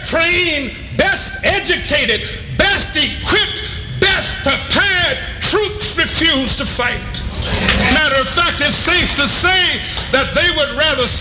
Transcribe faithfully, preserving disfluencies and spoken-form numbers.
trained, best educated, best equipped, best prepared troops refuse to fight. Matter of fact, it's safe to say that they would rather